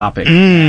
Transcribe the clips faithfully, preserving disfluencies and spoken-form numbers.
topic.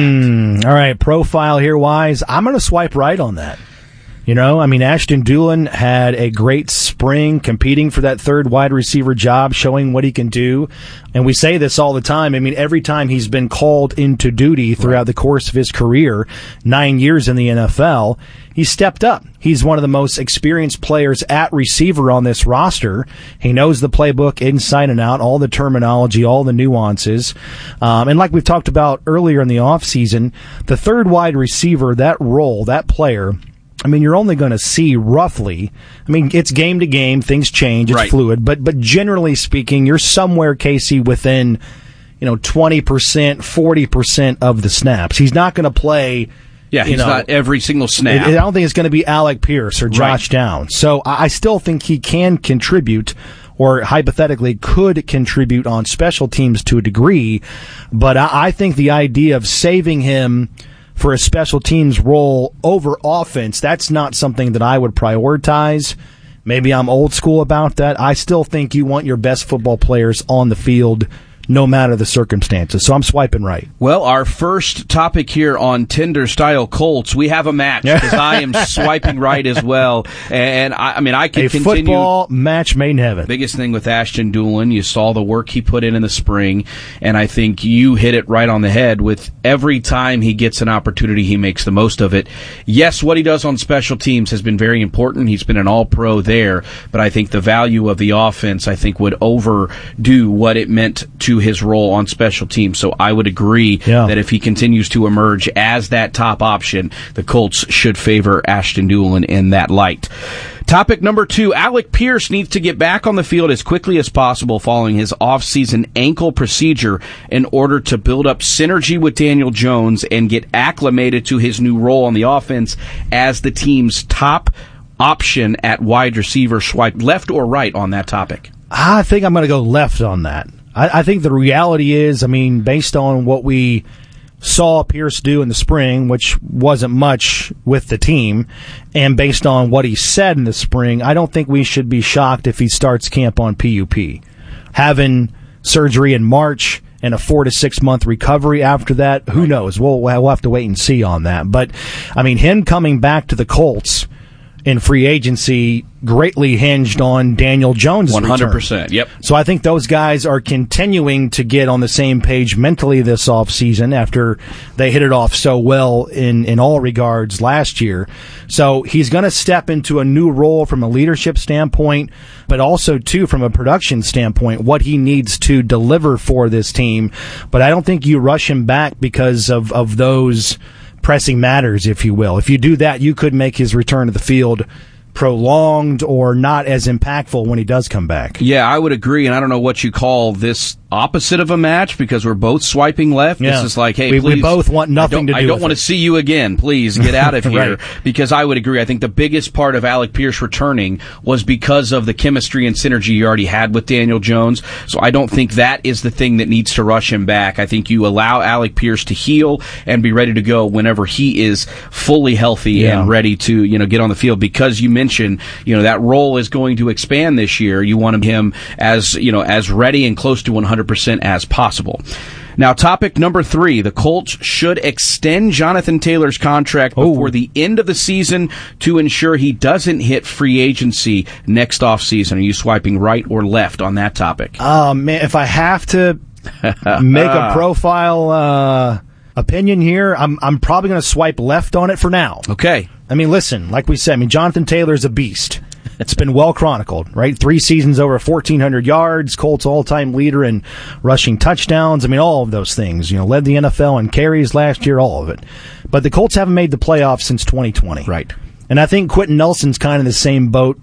Mm, all right, profile here wise, I'm going to swipe right on that. You know, I mean, Ashton Dulin had a great spring competing for that third wide receiver job, showing what he can do. And we say this all the time. I mean, every time he's been called into duty throughout right. the course of his career, nine years in the N F L, he stepped up. He's one of the most experienced players at receiver on this roster. He knows the playbook inside and out, all the terminology, all the nuances. Um, and like we've talked about earlier in the offseason, the third wide receiver, that role, that player, I mean, you're only going to see roughly, I mean, it's game to game, things change, it's right. fluid, but but generally speaking, you're somewhere, Casey, within, you know, twenty percent, forty percent of the snaps. He's not going to play. Yeah, he's you know, not every single snap. I don't think it's going to be Alec Pierce or Josh right. Downs. So I still think he can contribute, or hypothetically could contribute on special teams to a degree, but I think the idea of saving him for a special teams role over offense, that's not something that I would prioritize. Maybe I'm old school about that. I still think you want your best football players on the field no matter the circumstances. So I'm swiping right. Well, our first topic here on Tinder Style Colts, we have a match because I am swiping right as well. And I, I mean, I can a continue. A football match made in heaven. Biggest thing with Ashton Dulin, you saw the work he put in in the spring, and I think you hit it right on the head with every time he gets an opportunity, he makes the most of it. Yes, what he does on special teams has been very important. He's been an all-pro there, but I think the value of the offense, I think, would overdo what it meant to his role on special teams. So I would agree yeah. that if he continues to emerge as that top option, the Colts should favor Ashton Dulin in that light. Topic number two, Alec Pierce needs to get back on the field as quickly as possible following his off-season ankle procedure in order to build up synergy with Daniel Jones and get acclimated to his new role on the offense as the team's top option at wide receiver. Swipe left or right on that topic? I think I'm going to go left on that. I, I think the reality is, I mean, based on what we saw Pierce do in the spring, which wasn't much with the team, and based on what he said in the spring, I don't think we should be shocked if he starts camp on P U P. Having surgery in March and a four to six month recovery after that, who knows? We'll, we'll have to wait and see on that. But, I mean, him coming back to the Colts in free agency greatly hinged on Daniel Jones' one hundred percent, return. Yep. So I think those guys are continuing to get on the same page mentally this offseason after they hit it off so well in, in all regards last year. So he's going to step into a new role from a leadership standpoint, but also, too, from a production standpoint, what he needs to deliver for this team. But I don't think you rush him back because of, of those pressing matters, if you will. If you do that, you could make his return to the field prolonged or not as impactful when he does come back. Yeah, I would agree, and I don't know what you call this opposite of a match because we're both swiping left. Yeah. This is like, hey, we, please. We both want nothing to do I don't with want it. to see you again. Please get out of here. Right. Because I would agree. I think the biggest part of Alec Pierce returning was because of the chemistry and synergy you already had with Daniel Jones. So I don't think that is the thing that needs to rush him back. I think you allow Alec Pierce to heal and be ready to go whenever he is fully healthy yeah. and ready to, you know, get on the field. Because you mentioned, you know, that role is going to expand this year. You want him as, you know, as ready and close to one hundred percent as possible. Possible. Now, topic number three, the Colts should extend Jonathan Taylor's contract before oh. the end of the season to ensure he doesn't hit free agency next offseason. Are you swiping right or left on that topic? Um, man, if I have to make a profile uh, opinion here, I'm I'm probably going to swipe left on it for now. Okay. I mean, listen, like we said, I mean, Jonathan Taylor's a beast. It's been well chronicled, right? Three seasons over fourteen hundred yards, Colts all-time leader in rushing touchdowns. I mean, all of those things. You know, led the N F L in carries last year, all of it. But the Colts haven't made the playoffs since twenty twenty. Right. And I think Quentin Nelson's kind of the same boat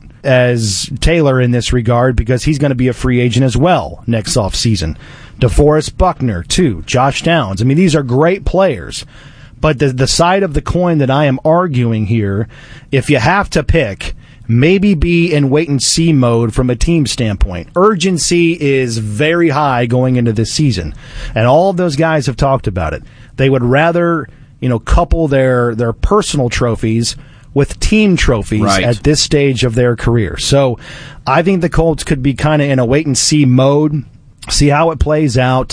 as Taylor in this regard because he's going to be a free agent as well next offseason. DeForest Buckner, too. Josh Downs. I mean, these are great players. But the the side of the coin that I am arguing here, if you have to pick, maybe be in wait-and-see mode from a team standpoint. Urgency is very high going into this season, and all of those guys have talked about it. They would rather, you know, couple their, their personal trophies with team trophies right. at this stage of their career. So I think the Colts could be kind of in a wait-and-see mode, see how it plays out,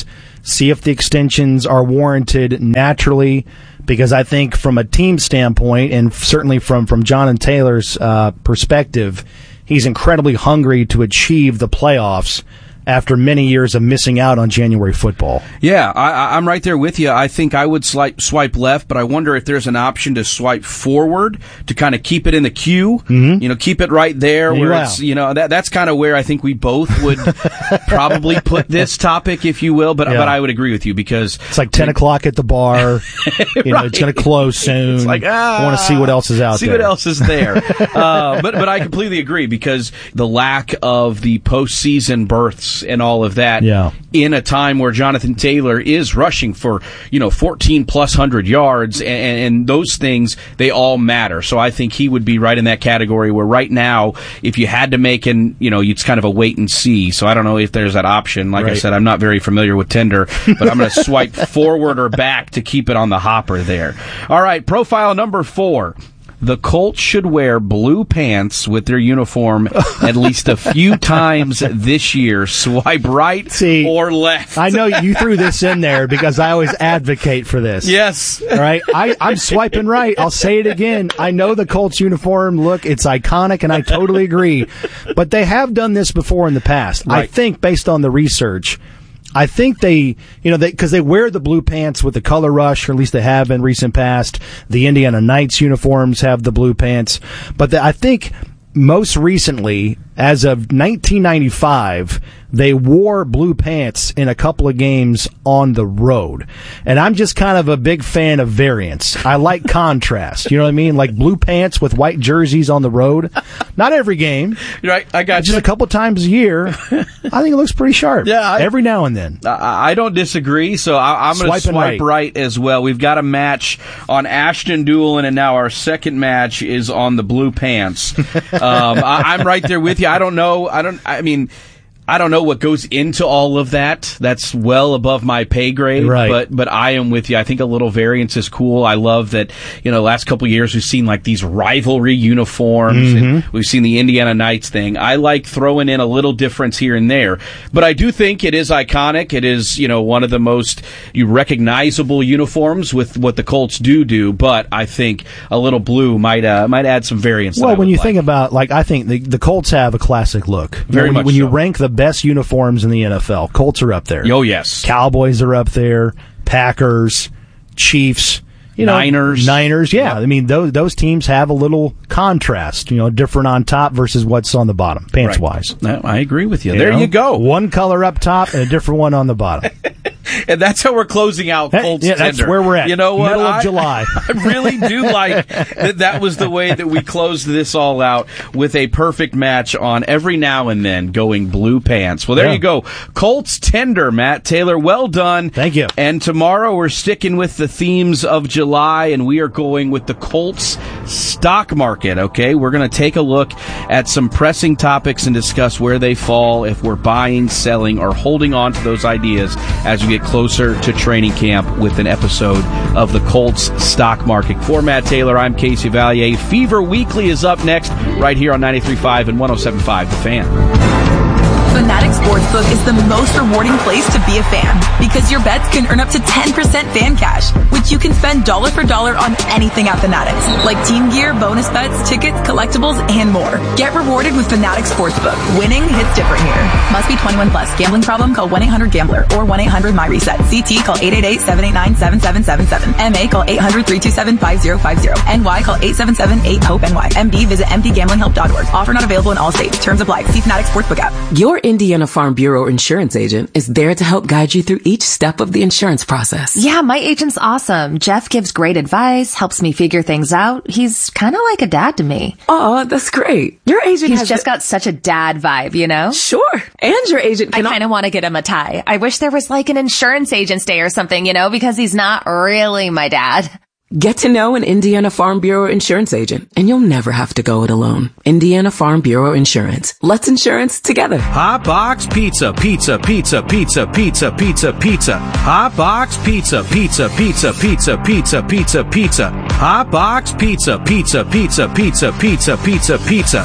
see if the extensions are warranted naturally, because I think from a team standpoint, and certainly from, from Jonathan Taylor's uh, perspective, he's incredibly hungry to achieve the playoffs after many years of missing out on January football. Yeah, I, I'm right there with you. I think I would swipe, swipe left, but I wonder if there's an option to swipe forward to kind of keep it in the queue. Mm-hmm. You know, keep it right there where wow. it's, you know, that that's kind of where I think we both would probably put this topic, if you will. But yeah. but I would agree with you because it's like ten o'clock at the bar. You know, right. It's going to close soon. It's like ah, I want to see what else is out see there. See what else is there. uh, but but I completely agree because the lack of the postseason berths and all of that yeah. in a time where Jonathan Taylor is rushing for, you know, fourteen plus hundred yards and, and those things, they all matter. So I think he would be right in that category where right now, if you had to make an, you know, it's kind of a wait and see. So I don't know if there's that option. Like right. I said, I'm not very familiar with Tinder, but I'm going to swipe forward or back to keep it on the hopper there. All right, profile number four. The Colts should wear blue pants with their uniform at least a few times this year. Swipe right See, or left. I know you threw this in there because I always advocate for this. Yes. All right. I, I'm swiping right. I'll say it again. I know the Colts uniform look, it's iconic, and I totally agree. But they have done this before in the past. Right. I think based on the research, I think they, you know, because they, they wear the blue pants with the color rush, or at least they have in recent past. The Indiana Knights uniforms have the blue pants. But the, I think most recently, as of nineteen ninety-five, they wore blue pants in a couple of games on the road. And I'm just kind of a big fan of variance. I like contrast. You know what I mean? Like blue pants with white jerseys on the road. Not every game. Right, I got just you. a couple times a year. I think it looks pretty sharp. Yeah, I, every now and then. I, I don't disagree, so I, I'm going to swipe right. right as well. We've got a match on Ashton Dulin, and now our second match is on the blue pants. um, I, I'm right there with you. I don't know. I don't. I mean. I don't know what goes into all of that. That's well above my pay grade, right. but but I am with you. I think a little variance is cool. I love that, you know, last couple of years we've seen like these rivalry uniforms, mm-hmm. and we've seen the Indiana Knights thing. I like throwing in a little difference here and there, but I do think it is iconic. It is, you know, one of the most recognizable uniforms with what the Colts do do, but I think a little blue might uh, might add some variance. Well, when you like. think about, like, I think the, the Colts have a classic look. Very when, much When so. you rank the best uniforms in the N F L, Colts are up there. Oh, yes. Cowboys are up there. Packers, Chiefs, you know, Niners. Niners, yeah. Yep. I mean, those those teams have a little contrast, you know, different on top versus what's on the bottom, pants-wise. Right. No, I agree with you. you there know? you go. One color up top and a different one on the bottom. And that's how we're closing out Colts yeah, Tender. That's where we're at. You know what? Middle of I, July. I really do like that that was the way that we closed this all out with a perfect match on every now and then going blue pants. Well, there yeah. you go. Colts Tender, Matt Taylor. Well done. Thank you. And tomorrow we're sticking with the themes of July, and we are going with the Colts stock market, okay? We're going to take a look at some pressing topics and discuss where they fall, if we're buying, selling, or holding on to those ideas as we get closer to training camp with an episode of the Colts Stock Market. For Matt Taylor, I'm Casey Valier. Fever Weekly is up next right here on ninety-three point five and one oh seven point five The Fan. Fanatics Sportsbook is the most rewarding place to be a fan because your bets can earn up to ten percent fan cash, which you can spend dollar for dollar on anything at Fanatics, like team gear, bonus bets, tickets, collectibles, and more. Get rewarded with Fanatics Sportsbook. Winning hits different here. Must be twenty-one plus. Gambling problem? Call one eight hundred gambler or one eight hundred my reset. C T call eight eight eight, seven eight nine, seven seven seven seven. M A call eight hundred, three two seven, five zero five zero. N Y call eight seven seven, eight hope N Y. M D visit m d gambling help dot org. Offer not available in all states. Terms apply. See Fanatics Sportsbook app. Your Indiana Farm Bureau insurance agent is there to help guide you through each step of the insurance process. Yeah, my agent's awesome. Jeff gives great advice, helps me figure things out. He's kind of like a dad to me. Oh, that's great. Your agent He's has just a- got such a dad vibe, you know? Sure. And your agent I can... kind of want to get him a tie. I wish there was like an insurance agent's day or something, you know, because he's not really my dad. Get to know an Indiana Farm Bureau insurance agent, and you'll never have to go it alone. Indiana Farm Bureau Insurance. Let's insurance together. Hot Box Pizza, pizza, pizza, pizza, pizza, pizza, pizza. Hot Box Pizza, pizza, pizza, pizza, pizza, pizza, pizza. Hot Box Pizza, pizza, pizza, pizza, pizza, pizza, pizza.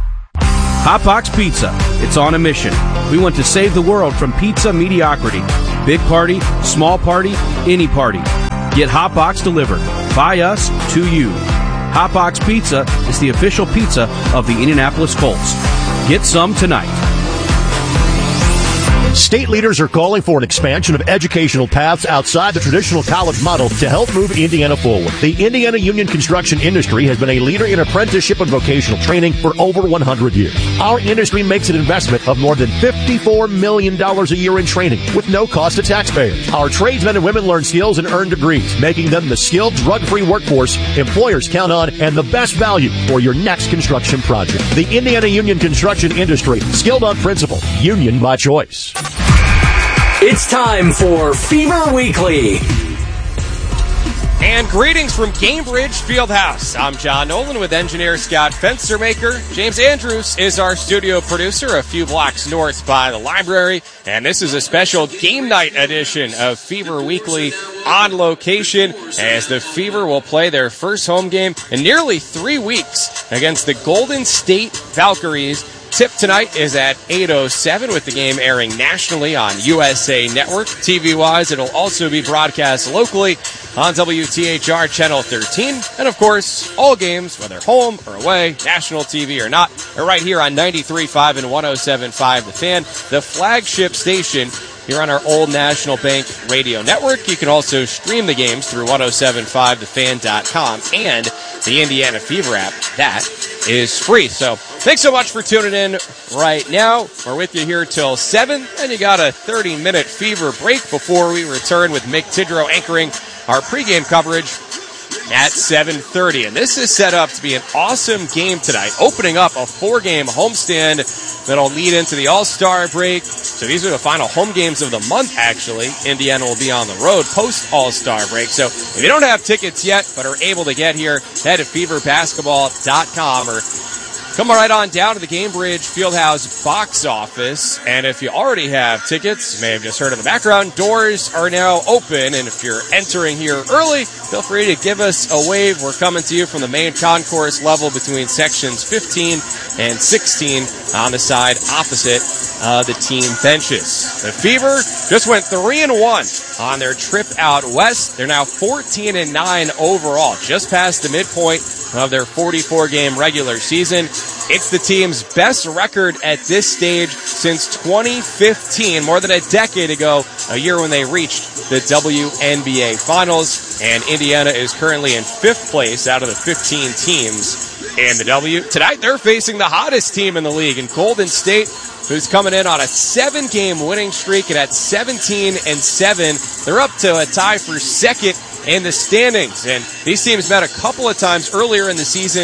Hot Box Pizza. It's on a mission. We want to save the world from pizza mediocrity. Big party, small party, any party. Get Hotbox delivered by us to you. Hotbox Pizza is the official pizza of the Indianapolis Colts. Get some tonight. State leaders are calling for an expansion of educational paths outside the traditional college model to help move Indiana forward. The Indiana Union construction industry has been a leader in apprenticeship and vocational training for over one hundred years. Our industry makes an investment of more than fifty-four million dollars a year in training with no cost to taxpayers. Our tradesmen and women learn skills and earn degrees, making them the skilled, drug-free workforce employers count on and the best value for your next construction project. The Indiana Union construction industry, skilled on principle, union by choice. It's time for Fever Weekly. And greetings from Gamebridge Fieldhouse. I'm John Nolan with engineer Scott Fenstermaker. James Andrews is our studio producer a few blocks north by the library. And this is a special game night edition of Fever Weekly on location as the Fever will play their first home game in nearly three weeks against the Golden State Valkyries. Tip tonight is at eight oh seven with the game airing nationally on U S A Network. T V-wise, it'll also be broadcast locally on W T H R Channel thirteen. And, of course, all games, whether home or away, national T V or not, are right here on ninety-three point five and one oh seven point five The Fan, the flagship station here on our Old National Bank radio network. You can also stream the games through ten seventy-five the fan dot com and the Indiana Fever app. That is free. So thanks so much for tuning in right now. We're with you here till seven, and you got a thirty-minute Fever break before we return with Mick Tidrow anchoring our pregame coverage at seven thirty. And this is set up to be an awesome game tonight, opening up a four-game homestand that'll lead into the All-Star break. So these are the final home games of the month, actually. Indiana will be on the road post-All-Star break. So if you don't have tickets yet but are able to get here, head to fever basketball dot com or come right on down to the Gamebridge Fieldhouse box office. And if you already have tickets, you may have just heard in the background, doors are now open. And if you're entering here early, feel free to give us a wave. We're coming to you from the main concourse level between sections fifteen and sixteen on the side opposite uh, the team benches. The Fever just went three and one on their trip out west. They're now fourteen and nine overall, just past the midpoint of their forty-four game regular season. It's the team's best record at this stage since twenty fifteen, more than a decade ago, a year when they reached the W N B A Finals. And Indiana is currently in fifth place out of the fifteen teams in the W. Tonight, they're facing the hottest team in the league in Golden State, who's coming in on a seven-game winning streak, and at seventeen and seven, they're up to a tie for second in the standings. And these teams met a couple of times earlier in the season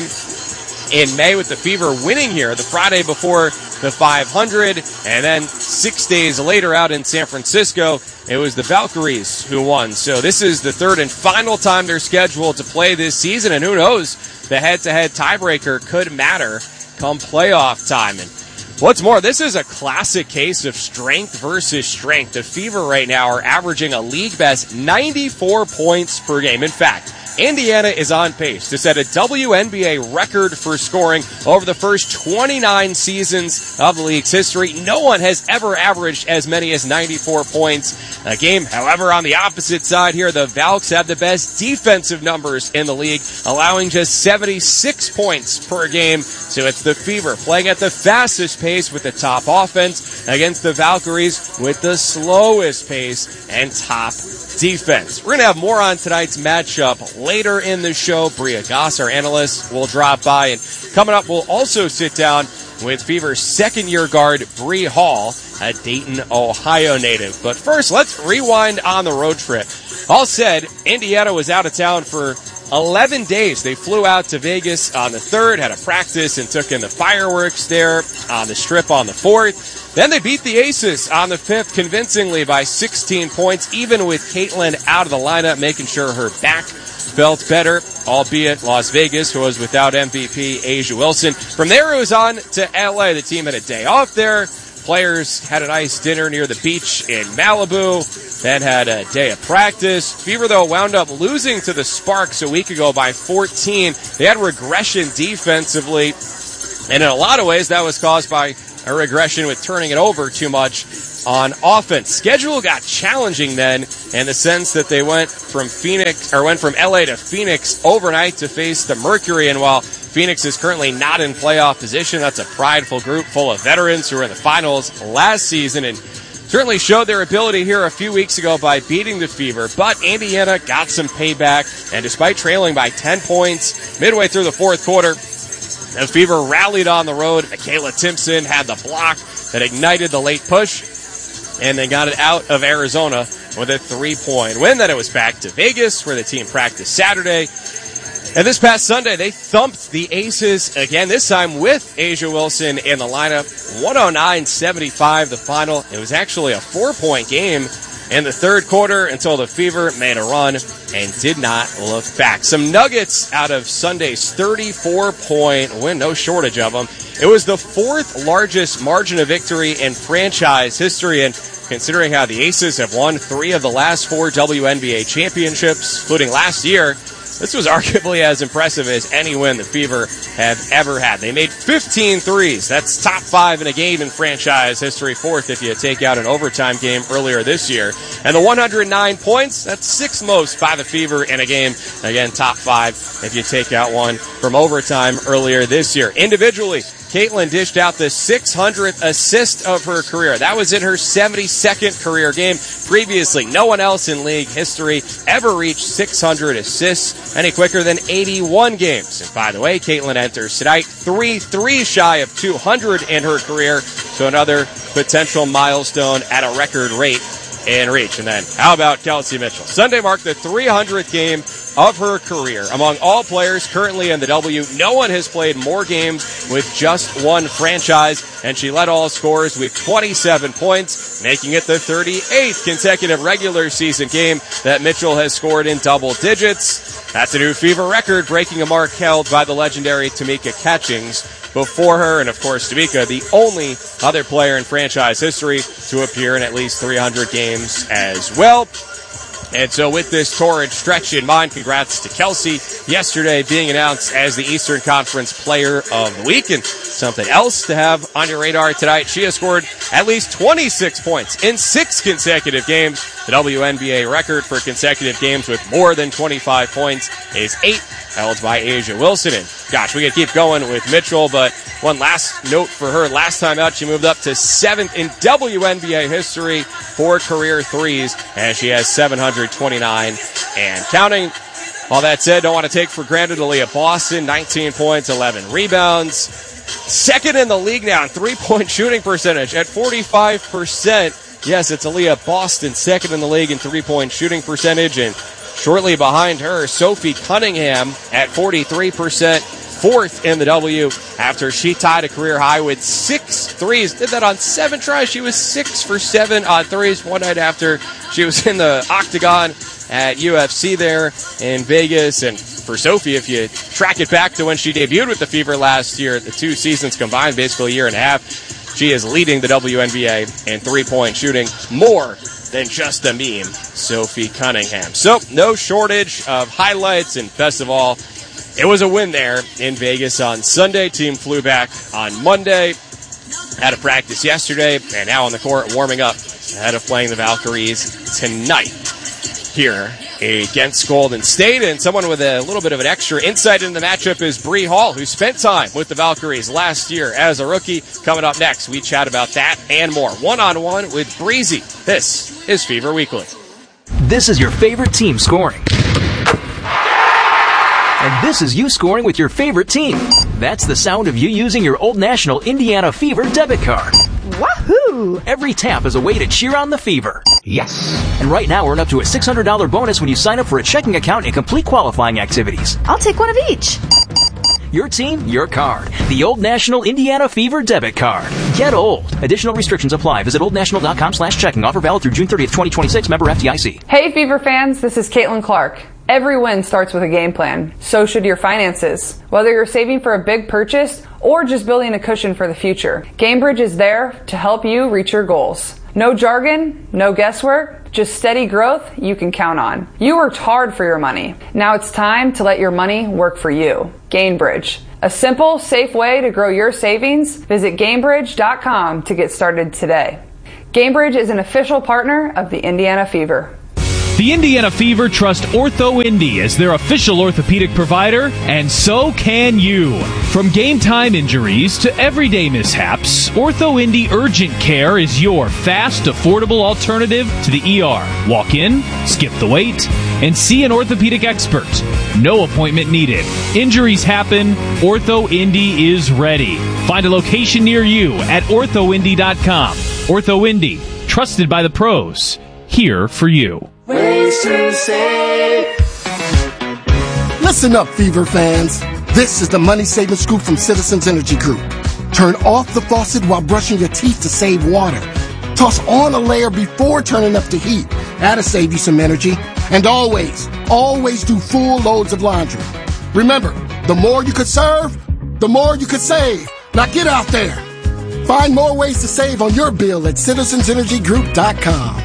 in May, with the Fever winning here the Friday before the five hundred, and then six days later out in San Francisco, it was the Valkyries who won. So this is the third and final time they're scheduled to play this season, and who knows, the head-to-head tiebreaker could matter come playoff time. And what's more, this is a classic case of strength versus strength. The Fever right now are averaging a league-best ninety-four points per game. In fact, Indiana is on pace to set a W N B A record for scoring over the first twenty-nine seasons of the league's history. No one has ever averaged as many as ninety-four points a game. However, on the opposite side here, the Valks have the best defensive numbers in the league, allowing just seventy-six points per game. So it's the Fever playing at the fastest pace with the top offense against the Valkyries with the slowest pace and top defense. We're going to have more on tonight's matchup later in the show. Bria Goss, our analyst, will drop by. And coming up, we'll also sit down with Fever's second-year guard, Bree Hall, a Dayton, Ohio native. But first, let's rewind on the road trip. All said, Indiana was out of town for eleven days. They flew out to Vegas on the third, had a practice, and took in the fireworks there on the Strip on the fourth. Then they beat the Aces on the fifth convincingly by sixteen points, even with Caitlin out of the lineup, making sure her back felt better, albeit Las Vegas, who was without M V P A'ja Wilson. From there, it was on to L A. The team had a day off there. Players had a nice dinner near the beach in Malibu, then had a day of practice. Fever, though, wound up losing to the Sparks a week ago by fourteen. They had regression defensively, and in a lot of ways, that was caused by a regression with turning it over too much on offense. Schedule got challenging then in the sense that they went from Phoenix or went from L A to Phoenix overnight to face the Mercury, and while Phoenix is currently not in playoff position, that's a prideful group full of veterans who were in the finals last season and certainly showed their ability here a few weeks ago by beating the Fever. But Indiana got some payback, and despite trailing by ten points midway through the fourth quarter, the Fever rallied on the road. Michaela Timpson had the block that ignited the late push, and they got it out of Arizona with a three-point win. Then it was back to Vegas, where the team practiced Saturday. And this past Sunday, they thumped the Aces again, this time with A'ja Wilson in the lineup. one oh nine seventy-five the final. It was actually a four-point game in the third quarter until the Fever made a run and did not look back. Some nuggets out of Sunday's thirty-four point win, no shortage of them. It was the fourth largest margin of victory in franchise history, and considering how the Aces have won three of the last four W N B A championships, including last year, this was arguably as impressive as any win the Fever have ever had. They made fifteen threes. That's top five in a game in franchise history, fourth if you take out an overtime game earlier this year. And the one hundred nine points, that's sixth most by the Fever in a game. Again, top five if you take out one from overtime earlier this year. Individually, Caitlin dished out the six hundredth assist of her career. That was in her seventy-second career game. Previously, no one else in league history ever reached six hundred assists any quicker than eighty-one games. And by the way, Caitlin enters tonight three three shy of two hundred in her career, so another potential milestone at a record rate in reach. And then, how about Kelsey Mitchell? Sunday marked the three hundredth game of her career. Among all players currently in the W, no one has played more games with just one franchise, and she led all scorers with twenty-seven points, making it the thirty-eighth consecutive regular season game that Mitchell has scored in double digits. That's a new Fever record, breaking a mark held by the legendary Tamika Catchings before her, and of course Tamika, the only other player in franchise history to appear in at least three hundred games as well. And so with this torrid stretch in mind, congrats to Kelsey yesterday being announced as the Eastern Conference Player of the Week. And something else to have on your radar tonight, she has scored at least twenty-six points in six consecutive games. The W N B A record for consecutive games with more than twenty-five points is eight, held by A'ja Wilson. And gosh, we could keep going with Mitchell, but one last note for her. Last time out, she moved up to seventh in W N B A history for career threes, and she has seven hundred twenty-nine and counting. All that said, don't want to take for granted Aaliyah Boston, nineteen points, eleven rebounds. Second in the league now in three-point shooting percentage at forty-five percent. Yes, it's Aaliyah Boston, second in the league in three-point shooting percentage, and shortly behind her, Sophie Cunningham at forty-three percent, fourth in the W after she tied a career high with six threes. Did that on seven tries. She was six for seven on threes one night after she was in the octagon at U F C there in Vegas. And for Sophie, if you track it back to when she debuted with the Fever last year, the two seasons combined, basically a year and a half, she is leading the W N B A in three-point shooting more than just a meme, Sophie Cunningham. So, no shortage of highlights, and best of all, it was a win there in Vegas on Sunday. Team flew back on Monday, had a practice yesterday, and now on the court warming up ahead of playing the Valkyries tonight here against Golden State. And someone with a little bit of an extra insight into the matchup is Bree Hall, who spent time with the Valkyries last year as a rookie. Coming up next, we chat about that and more. One-on-one with Breezy. This is Fever Weekly. This is your favorite team scoring. And this is you scoring with your favorite team. That's the sound of you using your Old National Indiana Fever debit card. Wahoo! Every tap is a way to cheer on the Fever. Yes. And right now, earn up to a six hundred dollars bonus when you sign up for a checking account and complete qualifying activities. I'll take one of each. Your team, your card. The Old National Indiana Fever debit card. Get old. Additional restrictions apply. Visit oldnational.com slash checking. Offer valid through June thirtieth, twenty twenty-six. Member F D I C. Hey, Fever fans. This is Caitlin Clark. Every win starts with a game plan. So should your finances. Whether you're saving for a big purchase or just building a cushion for the future, GameBridge is there to help you reach your goals. No jargon, no guesswork, just steady growth you can count on. You worked hard for your money. Now it's time to let your money work for you. GameBridge, A simple, safe way to grow your savings. Visit Gainbridge dot com to get started today. Gainbridge is an official partner of the Indiana Fever. The Indiana Fever trust OrthoIndy as their official orthopedic provider, and so can you. From game-time injuries to everyday mishaps, OrthoIndy Urgent Care is your fast, affordable alternative to the E R. Walk in, skip the wait, and see an orthopedic expert. No appointment needed. Injuries happen. OrthoIndy is ready. Find a location near you at ortho indy dot com. OrthoIndy, trusted by the pros. Here for you. Ways to save. Listen up, Fever fans. This is the money saving scoop from Citizens Energy Group. Turn off the faucet while brushing your teeth to save water. Toss on a layer before turning up the heat. That'll save you some energy. And always, always do full loads of laundry. Remember, the more you could serve, the more you could save. Now get out there. Find more ways to save on your bill at citizens energy group dot com.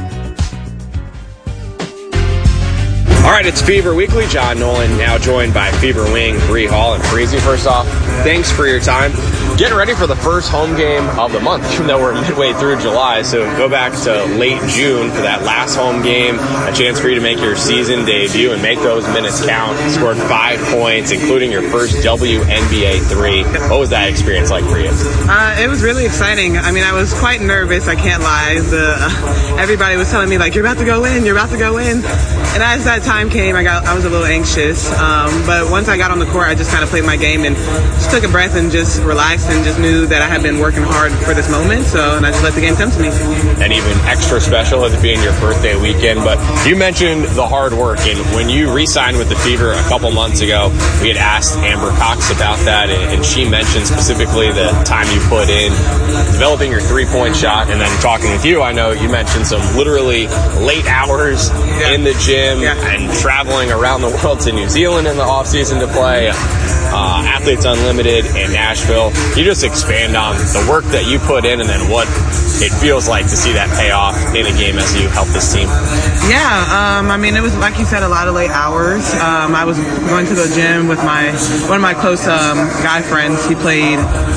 All right, it's Fever Weekly. John Nolan now joined by Fever Wing, Bree Hall, and Freezy. First off, thanks for your time. Getting ready for the first home game of the month, even though we're midway through July. So go back to late June for that last home game, a chance for you to make your season debut and make those minutes count. Scored five points, including your first W N B A three. What was that experience like for you? Uh, it was really exciting. I mean, I was quite nervous, I can't lie. The, uh, everybody was telling me, like, you're about to go in, you're about to go in. And as that time came, I got I was a little anxious. Um, but once I got on the court, I just kind of played my game and just took a breath and just relaxed and just knew that I had been working hard for this moment. So, and I just let the game come to me. And even extra special with it being your birthday weekend. But you mentioned the hard work. And when you re-signed with the Fever a couple months ago, we had asked Amber Cox about that. And she mentioned specifically the time you put in developing your three-point shot. And then talking with you, I know you mentioned some literally late hours yeah. in the gym yeah. and traveling around the world to New Zealand in the offseason to play. Uh, Athletes Unlimited in Nashville. You just expand on the work that you put in and then what it feels like to see that pay off in a game as you help this team. Yeah, um, I mean, it was, like you said, a lot of late hours. Um, I was going to the gym with my one of my close um, guy friends. He played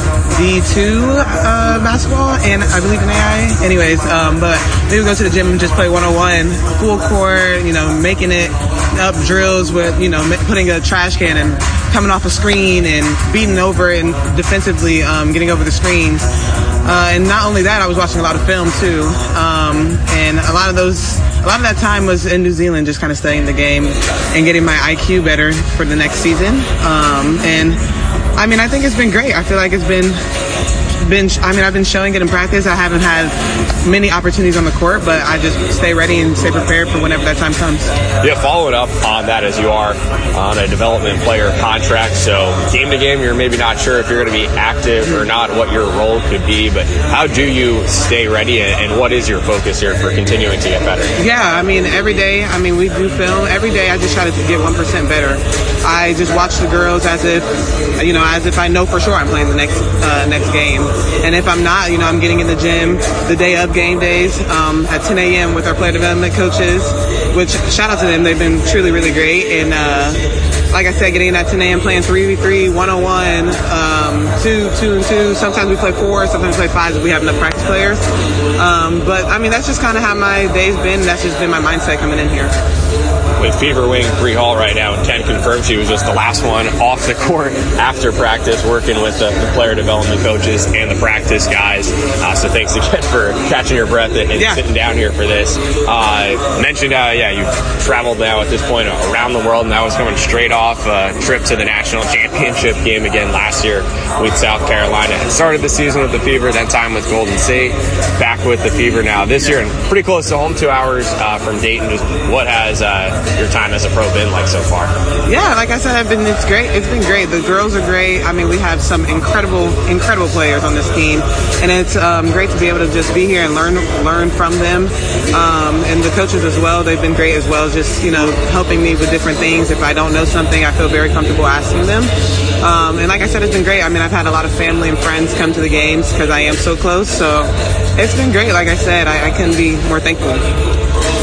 D two uh, basketball and I believe in A I. Anyways, um, but we would go to the gym and just play one oh one, full court, you know, making it up drills with, you know, putting a trash can and coming off a screen and beating over and defensively um, getting over the screens. Uh, and not only that, I was watching a lot of film too. Um, and a lot of those, a lot of that time was in New Zealand, just kind of studying the game and getting my I Q better for the next season. Um, and I mean, I think it's been great. I feel like it's been, been, I mean, I've been showing it in practice. I haven't had many opportunities on the court, but I just stay ready and stay prepared for whenever that time comes. Yeah, following up on that, as you are on a development player contract, so game to game, you're maybe not sure if you're going to be active or not, what your role could be, but how do you stay ready, and what is your focus here for continuing to get better? Yeah, I mean, every day, I mean, we do film. Every day I just try to get one percent better. I just watch the girls as if, you know, as if I know for sure I'm playing the next uh, next game. And if I'm not, you know, I'm getting in the gym the day of game days um, at ten a.m. with our player development coaches, which shout out to them. They've been truly, really great. And uh, like I said, getting in at ten a.m. playing three v three, one oh one, um, two, two and two. Sometimes we play four, sometimes we play five if we have enough practice players. Um, but, I mean, that's just kind of how my day's been. That's just been my mindset coming in here. With Fever Wing, Bree Hall right now, and Ken confirmed she was just the last one off the court after practice, working with the, the player development coaches and the practice guys. Uh, so thanks again for catching your breath and, and yeah. sitting down here for this. Uh, mentioned, uh, yeah, you've traveled now at this point around the world, and that was coming straight off a trip to the national championship game again last year with South Carolina. And started the season with the Fever, then time with Golden State, back with the Fever now this year, and pretty close to home, two hours uh, from Dayton. Just what has uh, your time as a pro been like so far? Yeah, like I said, I've been, it's great. It's been great. The girls are great. I mean, we have some incredible, incredible players on this team, and it's um, great to be able to just be here and learn learn from them. Um, and the coaches as well, they've been great as well, just, you know, helping me with different things. If I don't know something, I feel very comfortable asking them. Um, and like I said, it's been great. I mean, I've had a lot of family and friends come to the games because I am so close. So it's been great. Like I said, I, I couldn't be more thankful.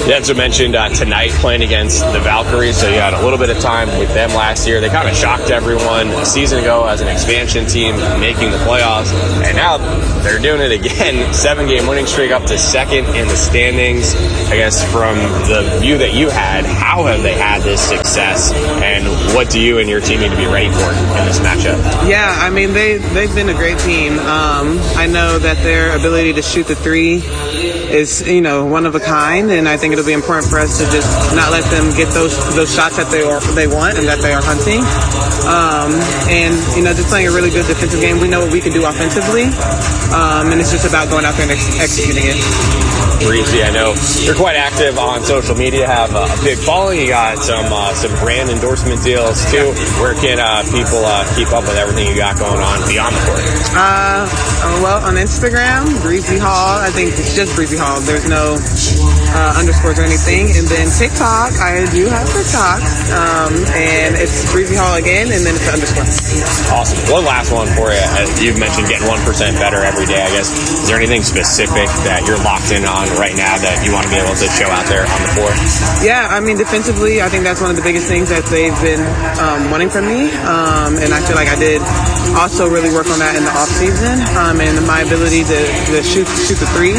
You also mentioned uh, tonight playing against the Valkyries, so you had a little bit of time with them last year. They kind of shocked everyone a season ago as an expansion team making the playoffs, and now they're doing it again. Seven-game winning streak up to second in the standings. I guess from the view that you had, how have they had this success, and what do you and your team need to be ready for in this matchup? Yeah, I mean, they, they've been a great team. Um, I know that their ability to shoot the three is, you know, one of a kind, and I think it'll be important for us to just not let them get those those shots that they are, they want and that they are hunting. Um, and, you know, just playing a really good defensive game. We know what we can do offensively, um, and it's just about going out there and ex- executing it. Breezy, I know you're quite active on social media, have a big following. You got some uh, some brand endorsement deals too. Where can uh, people uh, keep up with everything you got going on beyond the court? Uh, well, on Instagram, Breezy Hall. I think it's just Breezy Hall. There's no uh, underscores or anything. And then TikTok, I do have TikTok, um, and it's Breezy Hall again, and then it's the underscore. Awesome. One last one for you. As you've mentioned getting one percent better every day, I guess. Is there anything specific that you're locked in on right now that you want to be able to show out there on the floor? Yeah, I mean, defensively, I think that's one of the biggest things that they've been um, wanting from me, um, and I feel like I did also really work on that in the off season, um, and my ability to, to shoot shoot the three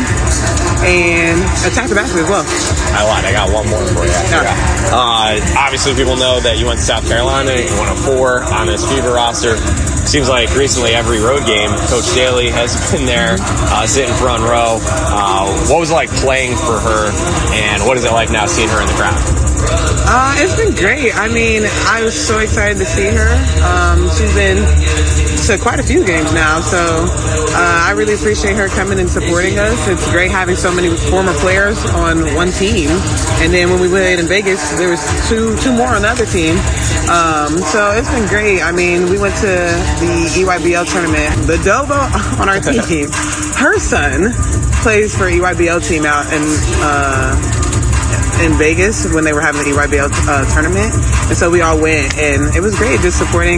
and attack the basket as well. I lied. I got one more for you. Yeah. Uh, obviously, people know that you went to South Carolina. You won a four on this Fever roster. Seems like recently every road game, Coach Daly has been there, uh, sitting front row. Uh, what was it like playing for her, and what is it like now seeing her in the crowd? Uh, it's been great. I mean, I was so excited to see her. Um, she's been to quite a few games now, so uh, I really appreciate her coming and supporting us. It's great having so many former players on one team, and then when we played in Vegas, there was two two more on the other team. Um, so it's been great. I mean, we went to the E Y B L tournament. The Dobo on our team, her son plays for E Y B L team out in uh, in Vegas when they were having the E Y B L uh, tournament, and so we all went, and it was great just supporting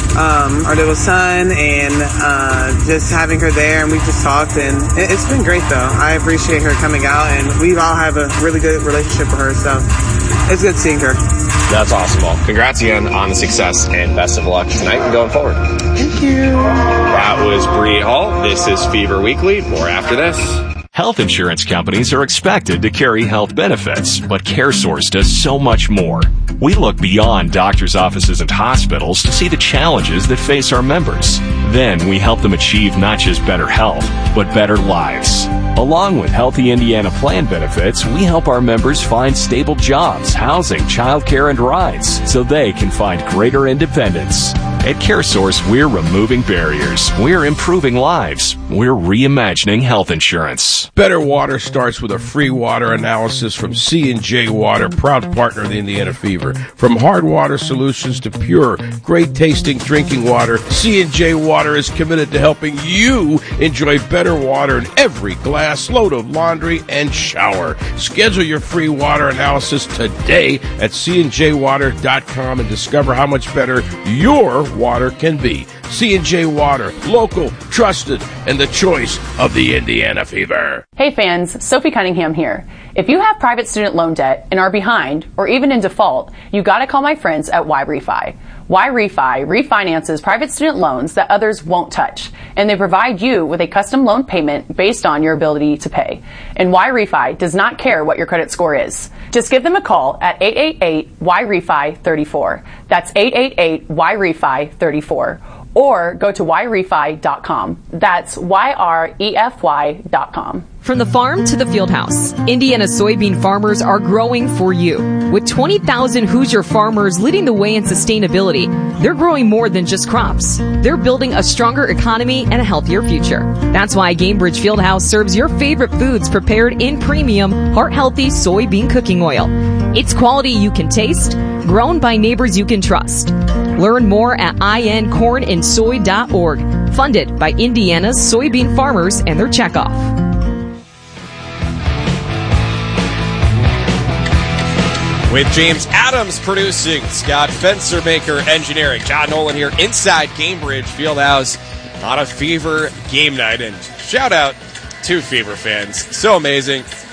um, our little son and uh, just having her there, and we just talked, and it, it's been great though. I appreciate her coming out, and we all have a really good relationship with her, so it's good seeing her. That's awesome. Well, congrats again on the success, and best of luck tonight and going forward. Thank you. That was Bree Hall. This is Fever Weekly. More after this. Health insurance companies are expected to carry health benefits, but CareSource does so much more. We look beyond doctors' offices and hospitals to see the challenges that face our members. Then we help them achieve not just better health, but better lives. Along with Healthy Indiana Plan benefits, we help our members find stable jobs, housing, childcare, and rides so they can find greater independence. At CareSource, we're removing barriers. We're improving lives. We're reimagining health insurance. Better Water starts with a free water analysis from C and J Water, proud partner of the Indiana Fever. From hard water solutions to pure, great-tasting drinking water, C and J Water is committed to helping you enjoy better water in every glass, load of laundry, and shower. Schedule your free water analysis today at c and j water dot com and discover how much better your water can be. C and J Water, local, trusted, and the choice of the Indiana Fever. Hey fans, Sophie Cunningham here. If you have private student loan debt and are behind or even in default, you gotta call my friends at Y-Refi. Y-Refi refinances private student loans that others won't touch, and they provide you with a custom loan payment based on your ability to pay. And Y-Refi does not care what your credit score is. Just give them a call at eight eight eight Y R E F I three four. That's eight eight eight Y R E F I three four. Or go to Y refi dot com. That's Y R E F Y dot com. From the farm to the field house, Indiana soybean farmers are growing for you. With twenty thousand Hoosier farmers leading the way in sustainability, they're growing more than just crops. They're building a stronger economy and a healthier future. That's why Gamebridge Fieldhouse serves your favorite foods prepared in premium, heart-healthy soybean cooking oil. It's quality you can taste, grown by neighbors you can trust. Learn more at I N corn and soy dot org. Funded by Indiana's soybean farmers and their checkoff. With James Adams producing, Scott Fencermaker engineering, John Nolan here inside Gamebridge Fieldhouse on a Fever game night. And shout out to Fever fans. So amazing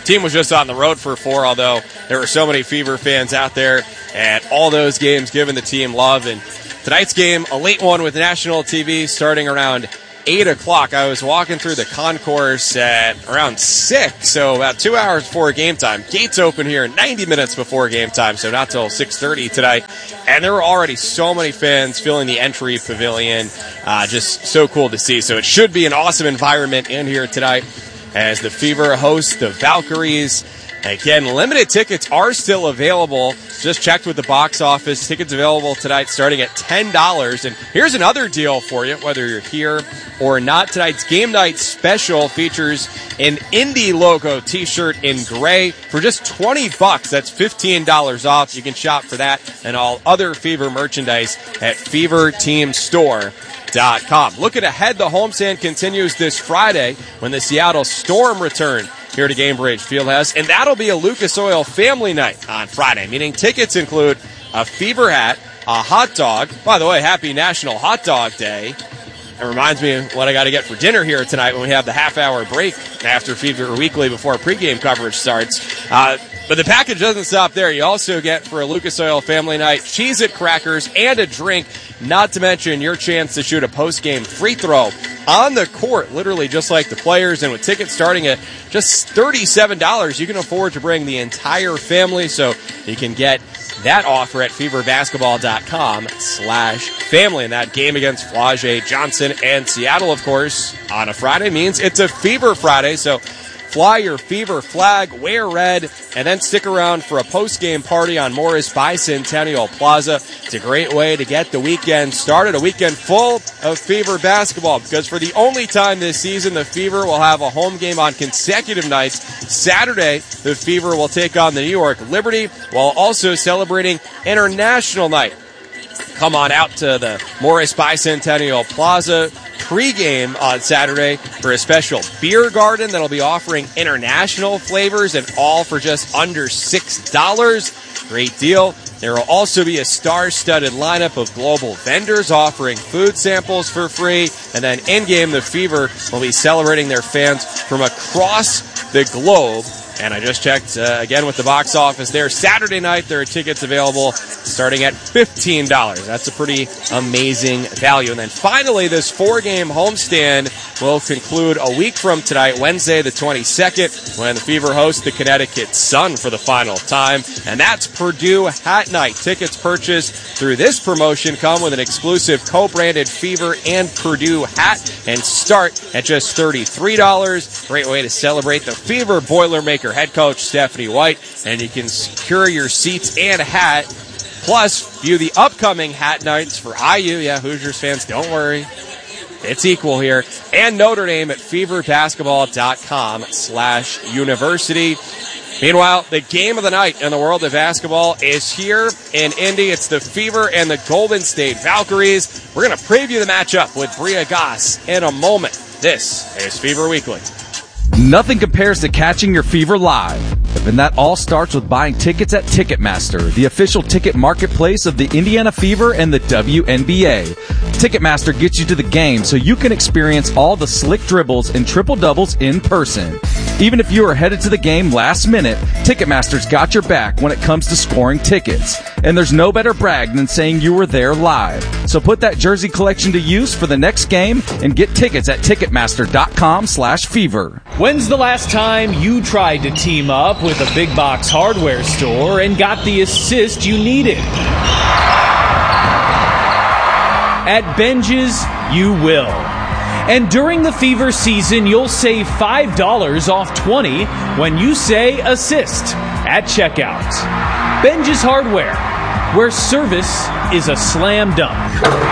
team was just on the road for four, although there were so many Fever fans out there at all those games giving the team love. And tonight's game, a late one with national T V starting around eight o'clock. I was walking through the concourse at around six, so about two hours before game time. Gates open here ninety minutes before game time, so not till six thirty tonight. And there were already so many fans filling the entry pavilion. Uh, just so cool to see. So it should be an awesome environment in here tonight as the Fever host the Valkyries. Again, limited tickets are still available. Just checked with the box office. Tickets available tonight starting at ten dollars. And here's another deal for you, whether you're here or not. Tonight's game night special features an Indy logo t-shirt in gray for just twenty bucks. That's fifteen dollars off. You can shop for that and all other Fever merchandise at fever team store dot com. Looking ahead, the homestand continues this Friday when the Seattle Storm return here to Gainbridge Fieldhouse, and that'll be a Lucas Oil family night on Friday, meaning tickets include a Fever hat, a hot dog. By the way, happy National Hot Dog Day. It reminds me of what I got to get for dinner here tonight when we have the half-hour break after Fever Weekly before pregame coverage starts. Uh, but the package doesn't stop there. You also get, for a Lucas Oil family night, Cheez-It crackers and a drink, not to mention your chance to shoot a post-game free throw on the court, literally just like the players. And with tickets starting at just thirty-seven dollars, you can afford to bring the entire family, so you can get that offer at fever basketball dot com slash family. And that game against Flage Johnson and Seattle, of course, on a Friday means it's a Fever Friday. So fly your Fever flag, wear red, and then stick around for a post-game party on Morris Bicentennial Plaza. It's a great way to get the weekend started, a weekend full of Fever basketball, because for the only time this season, the Fever will have a home game on consecutive nights. Saturday, the Fever will take on the New York Liberty while also celebrating International Night. Come on out to the Morris Bicentennial Plaza pregame on Saturday for a special beer garden that'll be offering international flavors, and all for just under six dollars. Great deal. There will also be a star-studded lineup of global vendors offering food samples for free. And then in-game, the Fever will be celebrating their fans from across the globe. And I just checked, uh, again, with the box office there. Saturday night, there are tickets available starting at fifteen dollars. That's a pretty amazing value. And then finally, this four-game homestand will conclude a week from tonight, Wednesday the twenty-second, when the Fever host the Connecticut Sun for the final time. And that's Purdue Hat Night. Tickets purchased through this promotion come with an exclusive co-branded Fever and Purdue hat and start at just thirty-three dollars. Great way to celebrate the Fever Boilermaker head coach Stephanie White, and you can secure your seats and hat. Plus, view the upcoming hat nights for I U. Yeah, Hoosiers fans, don't worry. It's equal here. And Notre Dame at fever basketball dot com slash university. Meanwhile, the game of the night in the world of basketball is here in Indy. It's the Fever and the Golden State Valkyries. We're going to preview the matchup with Bria Goss in a moment. This is Fever Weekly. Nothing compares to catching your Fever live. And that all starts with buying tickets at Ticketmaster, the official ticket marketplace of the Indiana Fever and the W N B A. Ticketmaster gets you to the game so you can experience all the slick dribbles and triple-doubles in person. Even if you are headed to the game last minute, Ticketmaster's got your back when it comes to scoring tickets. And there's no better brag than saying you were there live. So put that jersey collection to use for the next game and get tickets at ticketmaster dot com slash fever. When's the last time you tried to team up with a big box hardware store and got the assist you needed? At Benji's, you will. And during the Fever season, you'll save five dollars off twenty when you say assist at checkout. Benji's Hardware, where service is a slam dunk.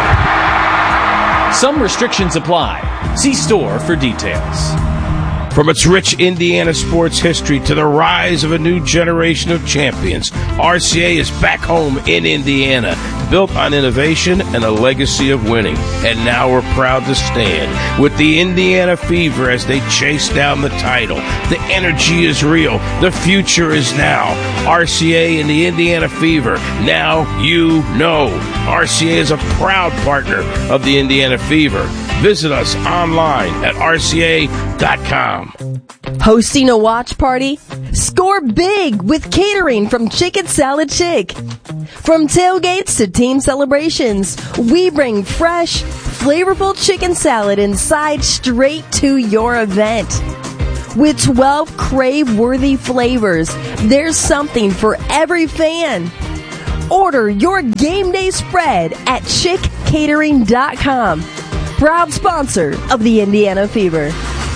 Some restrictions apply. See store for details. From its rich Indiana sports history to the rise of a new generation of champions, R C A is back home in Indiana, built on innovation and a legacy of winning. And now we're proud to stand with the Indiana Fever as they chase down the title. The energy is real. The future is now. R C A and the Indiana Fever. Now you know. R C A is a proud partner of the Indiana Fever. Visit us online at R C A dot com. Hosting a watch party? Score big with catering from Chicken Salad Chick. From tailgates to team celebrations, we bring fresh, flavorful chicken salad inside straight to your event. With twelve crave-worthy flavors, there's something for every fan. Order your game day spread at chick catering dot com. Proud sponsor of the Indiana Fever.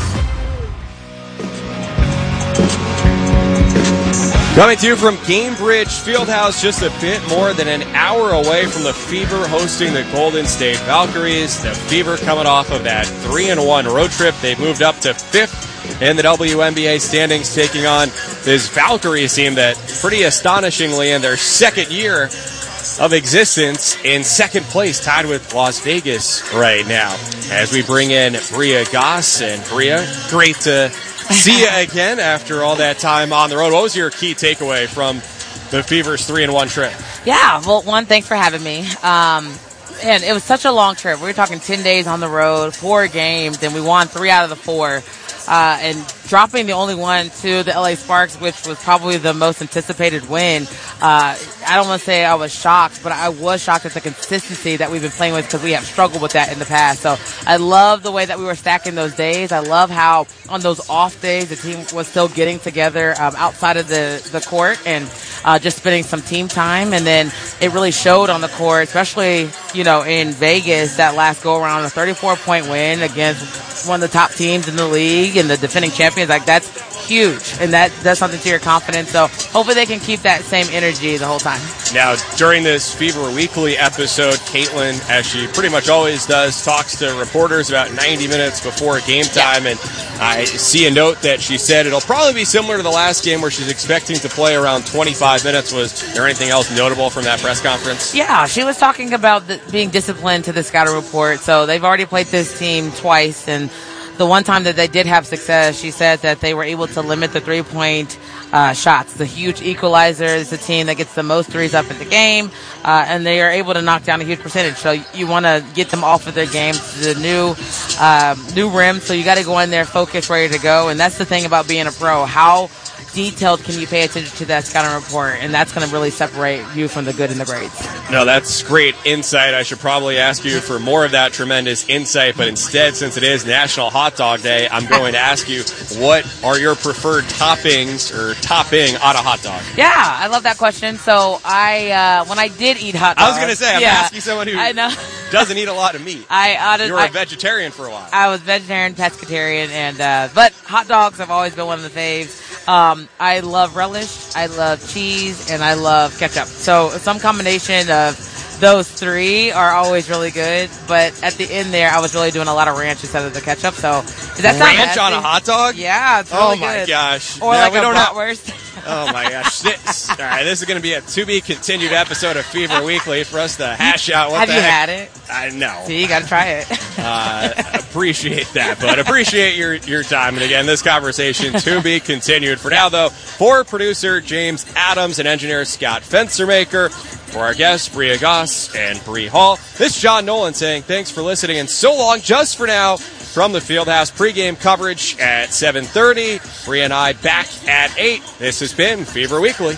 Coming to you from Gainbridge Fieldhouse, just a bit more than an hour away from the Fever hosting the Golden State Valkyries. The Fever coming off of that three and one road trip. They've moved up to fifth in the W N B A standings, taking on this Valkyries team that pretty astonishingly in their second year of existence in second place, tied with Las Vegas right now. As we bring in Bria Goss. And Bria, great to see you again after all that time on the road. What was your key takeaway from the Fever's three and one trip? Yeah, well, one, thanks for having me. Um, and it was such a long trip. We were talking ten days on the road, four games, and we won three out of the four. Uh, and dropping the only one to the L A Sparks, which was probably the most anticipated win. Uh, I don't want to say I was shocked, but I was shocked at the consistency that we've been playing with because we have struggled with that in the past. So I love the way that we were stacking those days. I love how on those off days the team was still getting together um, outside of the, the court and uh, just spending some team time. And then it really showed on the court, especially, you know, in Vegas, that last go-around, a thirty-four point win against one of the top teams in the league and the defending champions. Like, that's huge, and that does something to your confidence. So hopefully they can keep that same energy the whole time. Now, during this Fever Weekly episode, Caitlin, as she pretty much always does, talks to reporters about ninety minutes before game time, yeah. And I see a note that she said it'll probably be similar to the last game where she's expecting to play around twenty-five minutes. Was there anything else notable from that press conference? Yeah, she was talking about the, being disciplined to the scouting report. So they've already played this team twice, and the one time that they did have success, she said that they were able to limit the three-point uh, shots. The huge equalizer is the team that gets the most threes up in the game, uh, and they are able to knock down a huge percentage. So you want to get them off of their game to the new uh, new rim. So you got to go in there, focused, ready to go. And that's the thing about being a pro. How detailed can you pay attention to that scouting report? And that's going to really separate you from the good and the grades. No, that's great insight. I should probably ask you for more of that tremendous insight, but instead, since it is National Hot Dog Day, I'm going to ask you, what are your preferred toppings or topping on a hot dog? Yeah, I love that question. So I, uh, when I did eat hot dogs, I was going to say, I'm yeah, asking someone who I know. doesn't eat a lot of meat. I, uh, you were I, a vegetarian for a while. I was vegetarian, pescatarian, and uh, but hot dogs have always been one of the faves. Um, I love relish, I love cheese, and I love ketchup. So some combination of those three are always really good. But at the end there, I was really doing a lot of ranch instead of the ketchup. So does that sound ranch on a hot dog? Yeah, it's really oh my good. gosh! Or no, like we a don't bratwurst. Oh my gosh! This, all right, this is going to be a to be continued episode of Fever Weekly for us to hash out. What Have the you heck. had it? I know. See, you got to try it. uh, appreciate that, but appreciate your your time. And again, this conversation to be continued. For now, though, for producer James Adams and engineer Scott Fencermaker, for our guests Bria Goss and Bree Hall, this is John Nolan saying thanks for listening and so long. Just for now. From the Fieldhouse pregame coverage at seven thirty. Bria and I back at eight. This has been Fever Weekly.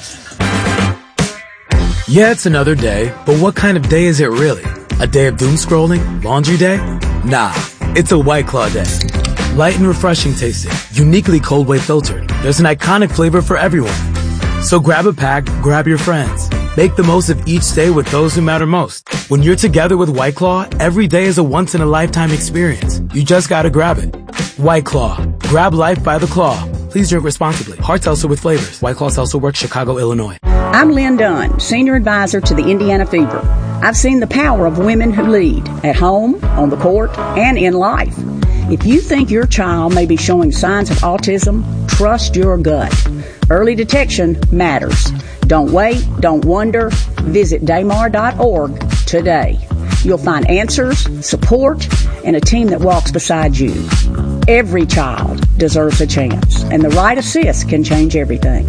Yeah, it's another day, but what kind of day is it really? A day of doom scrolling? Laundry day? Nah, it's a White Claw day. Light and refreshing tasting, uniquely cold wave filtered. There's an iconic flavor for everyone. So grab a pack, grab your friends. Make the most of each day with those who matter most. When you're together with White Claw, every day is a once-in-a-lifetime experience. You just gotta grab it. White Claw. Grab life by the claw. Please drink responsibly. Hard seltzer with flavors. White Claw Seltzer Works, Chicago, Illinois. I'm Lynn Dunn, Senior Advisor to the Indiana Fever. I've seen the power of women who lead, at home, on the court, and in life. If you think your child may be showing signs of autism, trust your gut. Early detection matters. Don't wait, don't wonder. Visit daymar dot org today. You'll find answers, support, and a team that walks beside you. Every child deserves a chance, and the right assist can change everything.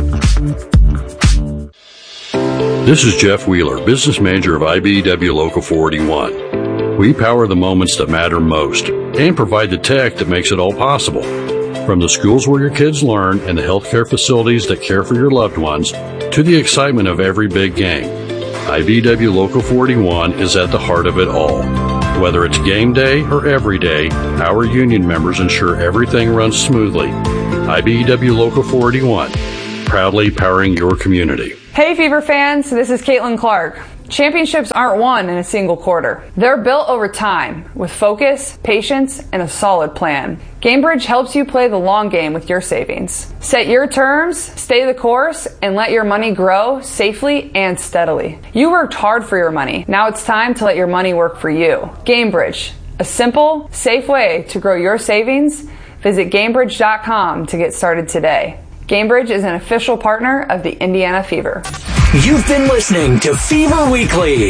This is Jeff Wheeler, Business Manager of I B E W Local four eighty-one. We power the moments that matter most. and provide the tech that makes it all possible. From the schools where your kids learn and the healthcare facilities that care for your loved ones, to the excitement of every big game, I B E W Local forty-one is at the heart of it all. Whether it's game day or every day, our union members ensure everything runs smoothly. I B E W Local forty-one, proudly powering your community. Hey Fever fans, this is Caitlin Clark. Championships aren't won in a single quarter. They're built over time with focus, patience, and a solid plan. GameBridge helps you play the long game with your savings. Set your terms, stay the course, and let your money grow safely and steadily. You worked hard for your money. Now it's time to let your money work for you. GameBridge, a simple, safe way to grow your savings. Visit GameBridge dot com to get started today. GameBridge is an official partner of the Indiana Fever. You've been listening to Fever Weekly.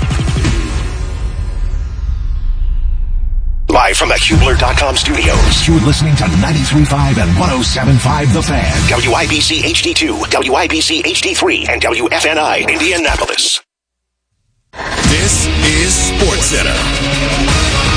Live from the Hubler dot com studios. You're listening to ninety-three point five and one oh seven point five The Fan. W I B C H D two, W I B C H D three, and W F N I Indianapolis. This is SportsCenter.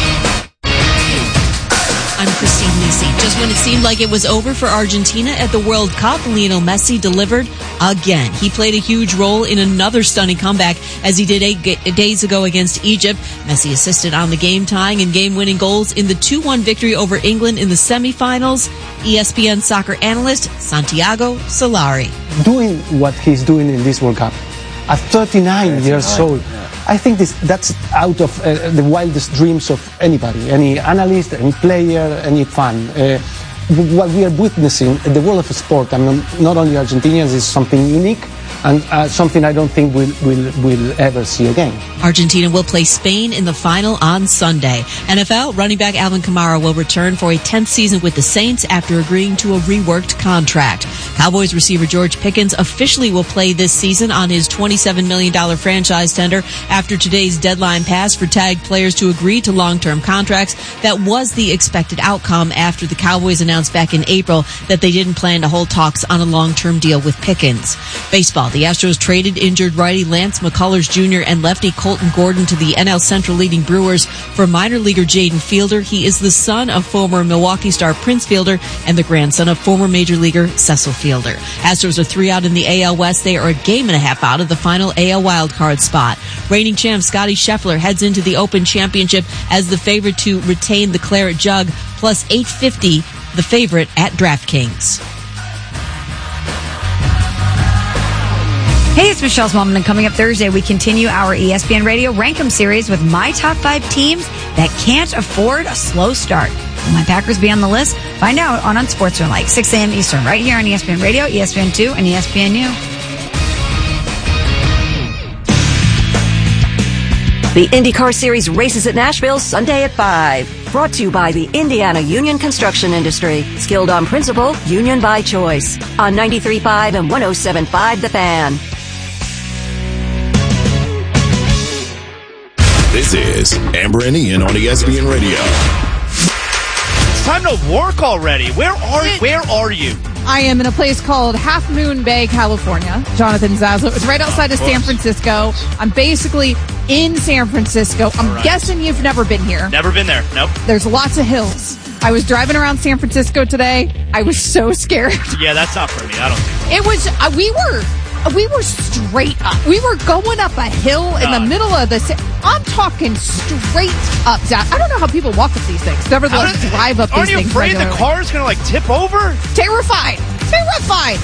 I'm Christine Lisi. Just when it seemed like it was over for Argentina at the World Cup, Lionel Messi delivered again. He played a huge role in another stunning comeback as he did eight days ago against Egypt. Messi assisted on the game-tying and game-winning goals in the two one victory over England in the semifinals. E S P N soccer analyst Santiago Solari. Doing what he's doing in this World Cup at thirty-nine yeah, years old. Yeah. I think this, that's out of uh, the wildest dreams of anybody, any analyst, any player, any fan. Uh, what we are witnessing in the world of sport, I mean, not only Argentinians, is something unique and uh, something I don't think we'll, we'll, we'll ever see again. Argentina will play Spain in the final on Sunday. N F L running back Alvin Kamara will return for a tenth season with the Saints after agreeing to a reworked contract. Cowboys receiver George Pickens officially will play this season on his twenty-seven million dollars franchise tender after today's deadline passed for tagged players to agree to long-term contracts. That was the expected outcome after the Cowboys announced back in April that they didn't plan to hold talks on a long-term deal with Pickens. Baseball. The Astros traded injured righty Lance McCullers Junior and lefty Colton Gordon to the N L Central leading Brewers for minor leaguer Jaden Fielder. He is the son of former Milwaukee star Prince Fielder and the grandson of former major leaguer Cecil Fielder. Astros are three out in the A L West. They are a game and a half out of the final A L wildcard spot. Reigning champ Scotty Scheffler heads into the Open Championship as the favorite to retain the Claret Jug, plus eight fifty, the favorite at DraftKings. Hey, it's Michelle Smallman, and coming up Thursday, we continue our E S P N Radio Rank 'em series with my top five teams that can't afford a slow start. Will my Packers be on the list? Find out on Unsportsman like six a.m. Eastern, right here on E S P N Radio, E S P N two, and E S P N U. The IndyCar Series races at Nashville Sunday at five. Brought to you by the Indiana Union Construction Industry. Skilled on principle, union by choice. On ninety-three point five and one oh seven point five The Fan. This is Amber and Ian on E S P N Radio. It's time to work already. Where are Where are you? I am in a place called Half Moon Bay, California. Jonathan Zaslow. It's right outside of San Francisco. I'm basically in San Francisco. I'm right. guessing you've never been here. Never been there. Nope. There's lots of hills. I was driving around San Francisco today. I was so scared. Yeah, that's not for me. I don't think. It was. Uh, we were. We were straight up. We were going up a hill in the middle of the... I'm talking straight up. I don't know how people walk up these things. Nevertheless, like, drive up these things. Aren't you afraid regularly. The car's going to, like, tip over? Terrified. Terrified.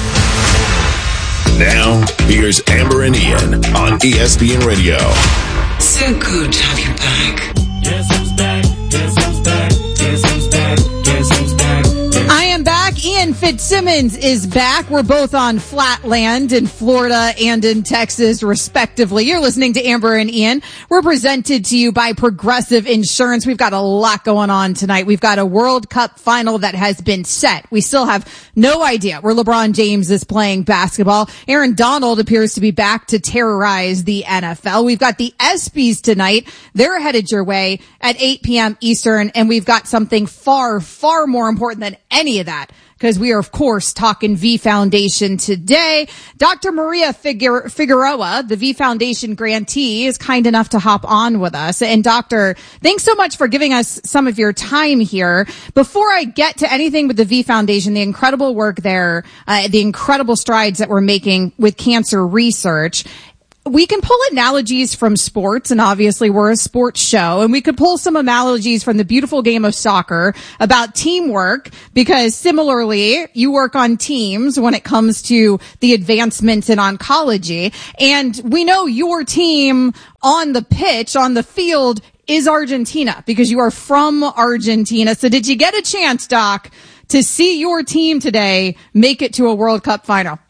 Now, here's Amber and Ian on E S P N Radio. So good to have you back. Guess who's back? Guess who's back? Guess who's back? Guess who's back? I am back. Ian Fitzsimmons is back. We're both on flat land in Florida and in Texas, respectively. You're listening to Amber and Ian. We're presented to you by Progressive Insurance. We've got a lot going on tonight. We've got a World Cup final that has been set. We still have no idea where LeBron James is playing basketball. Aaron Donald appears to be back to terrorize the N F L. We've got the ESPYs tonight. They're headed your way at eight p.m. Eastern, and we've got something far, far more important than any of that because we are, of course, talking V Foundation today. Doctor Maria Figu- Figueroa, the V Foundation grantee, is kind enough to hop on with us. And Doctor, thanks so much for giving us some of your time here. Before I get to anything with the V Foundation, the incredible work there, uh, the incredible strides that we're making with cancer research, we can pull analogies from sports, and obviously we're a sports show, and we could pull some analogies from the beautiful game of soccer about teamwork, because similarly, you work on teams when it comes to the advancements in oncology. And we know your team on the pitch, on the field, is Argentina, because you are from Argentina. So did you get a chance, Doc, to see your team today make it to a World Cup final?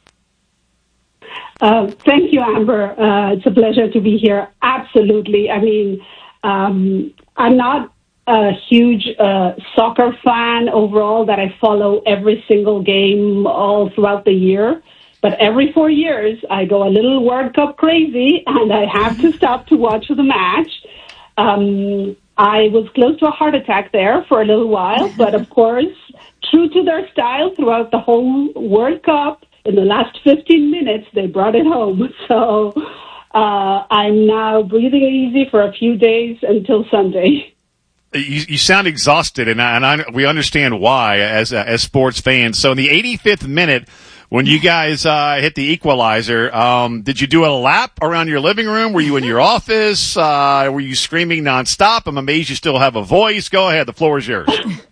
Uh, thank you, Amber. Uh, it's a pleasure to be here. Absolutely. I mean, um, I'm not a huge uh, soccer fan overall that I follow every single game all throughout the year. But every four years, I go a little World Cup crazy, and I have to stop to watch the match. Um, I was close to a heart attack there for a little while, but of course, true to their style throughout the whole World Cup, in the last fifteen minutes, they brought it home. So uh, I'm now breathing easy for a few days until Sunday. You, you sound exhausted, and, I, and I, we understand why as uh, as sports fans. So in the eighty-fifth minute, when you guys uh, hit the equalizer, um, did you do a lap around your living room? Were you in your office? Uh, were you screaming nonstop? I'm amazed you still have a voice. Go ahead. The floor is yours.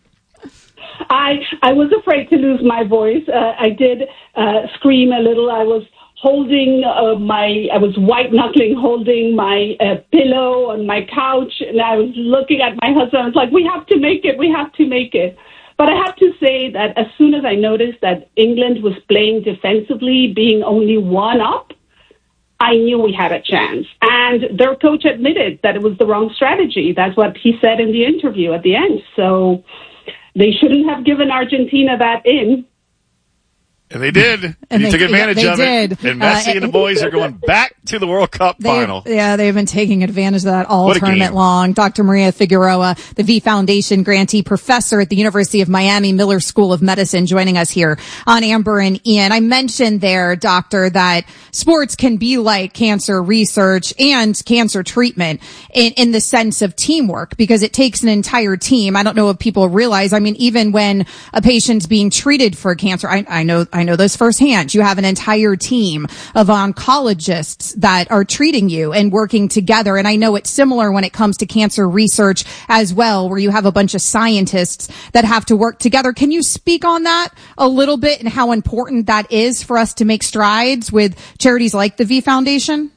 I I was afraid to lose my voice. Uh, I did uh, scream a little. I was holding uh, my, I was white knuckling, holding my uh, pillow on my couch, and I was looking at my husband. I was like, "We have to make it. We have to make it." But I have to say that as soon as I noticed that England was playing defensively, being only one up, I knew we had a chance. And their coach admitted that it was the wrong strategy. That's what he said in the interview at the end. So they shouldn't have given Argentina that in. And they did. And you they, took advantage yeah, of did. it. And Messi uh, and the boys are going back to the World Cup they, final. Yeah, they've been taking advantage of that all What a tournament game. long. Doctor Maria Figueroa, the V Foundation grantee professor at the University of Miami Miller School of Medicine, joining us here on Amber and Ian. I mentioned there, Doctor, that sports can be like cancer research and cancer treatment in, in the sense of teamwork, because it takes an entire team. I don't know if people realize. I mean, even when a patient's being treated for cancer, I, I know, I know this firsthand. You have an entire team of oncologists that are treating you and working together. And I know it's similar when it comes to cancer research as well, where you have a bunch of scientists that have to work together. Can you speak on that a little bit and how important that is for us to make strides with charities like the V Foundation?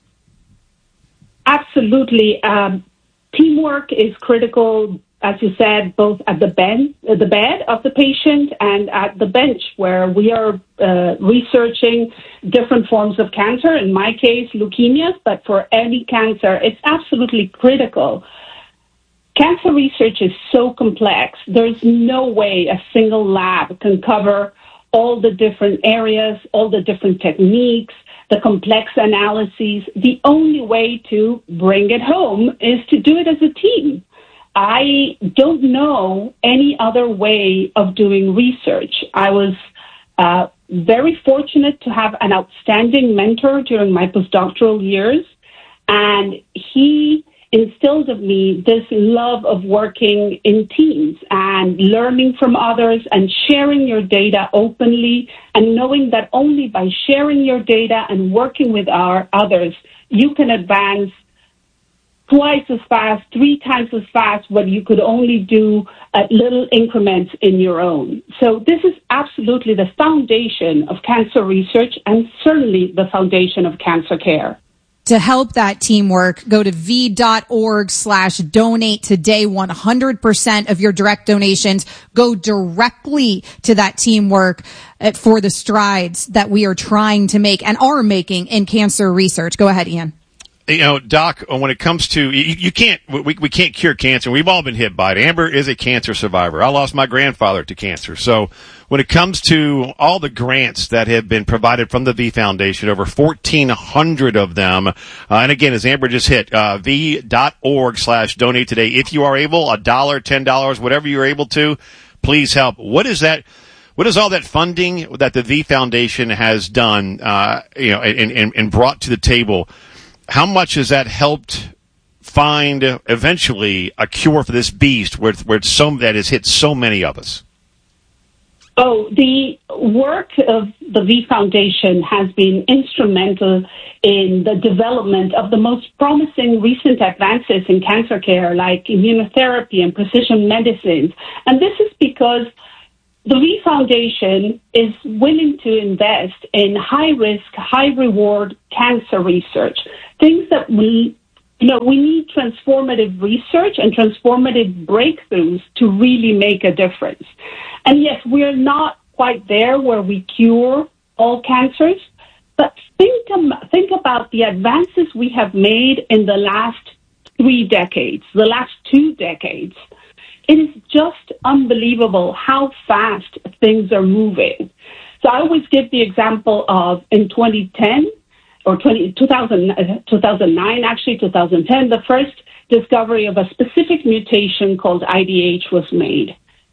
Absolutely. Um, teamwork is critical, as you said, both at the bed, the bed of the patient and at the bench where we are uh, researching different forms of cancer. In my case, leukemias, but for any cancer, it's absolutely critical. Cancer research is so complex. There's no way a single lab can cover all the different areas, all the different techniques, the complex analyses. The only way to bring it home is to do it as a team. I don't know any other way of doing research. I was uh, very fortunate to have an outstanding mentor during my postdoctoral years, and he instilled in me this love of working in teams and learning from others and sharing your data openly, and knowing that only by sharing your data and working with our others, you can advance twice as fast, three times as fast, what you could only do at little increments in your own. So this is absolutely the foundation of cancer research and certainly the foundation of cancer care. To help that teamwork, go to v.org slash donate today. one hundred percent of your direct donations go directly to that teamwork for the strides that we are trying to make and are making in cancer research. Go ahead, Ian. You know, Doc, when it comes to, you, you can't, we, we can't cure cancer. We've all been hit by it. Amber is a cancer survivor. I lost my grandfather to cancer. So when it comes to all the grants that have been provided from the V Foundation, over fourteen hundred of them, uh, and again, as Amber just hit, uh, v.org slash donate today. If you are able, a dollar, ten dollars, whatever you're able to, please help. What is that? what is all that funding that the V Foundation has done, uh, you know, and, and, and brought to the table? How much has that helped find uh, eventually a cure for this beast, where where it's so that has hit so many of us? Oh, the work of the V Foundation has been instrumental in the development of the most promising recent advances in cancer care, like immunotherapy and precision medicine. And this is because the V Foundation is willing to invest in high-risk, high-reward cancer research, things that we, you know, we need transformative research and transformative breakthroughs to really make a difference. And yes, we're not quite there where we cure all cancers, but think, um, think about the advances we have made in the last three decades, the last two decades. It is just unbelievable how fast things are moving. So I always give the example of in twenty ten, or twenty, two thousand, uh, two thousand nine, actually two thousand ten, the first discovery of a specific mutation called I D H was made.